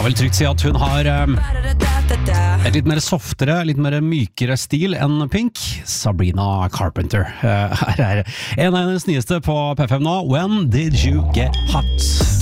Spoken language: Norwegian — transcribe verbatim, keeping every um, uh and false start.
kan vel trygt si at hun har um, et litt mer softere, litt mer mykere stil enn Pink. Sabrina Carpenter. Uh, her er en av hennes nyeste på P fem nå. When Did You Get Hot?